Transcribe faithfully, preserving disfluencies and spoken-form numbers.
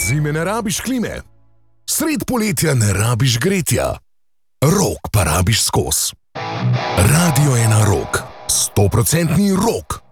zime ne rabiš klime, sred poletja ne rabiš gretja, rok pa rabiš skos. Radio ena Rock, sto procentni rock.